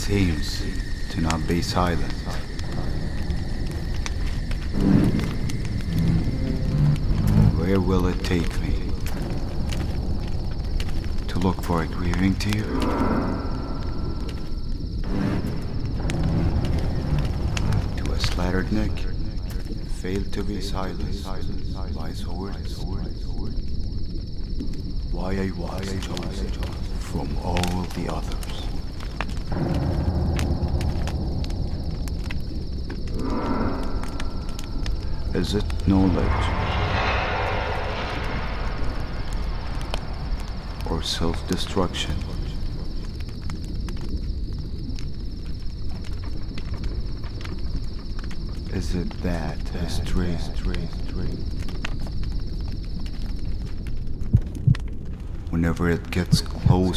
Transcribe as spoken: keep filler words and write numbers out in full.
seems to not be silent. Where will it take me? To look for a grieving tear? To a slattered neck, failed to be silenced by swords? Why I was chosen from all the others? Is it knowledge or self-destruction? Is it that history? Whenever it gets close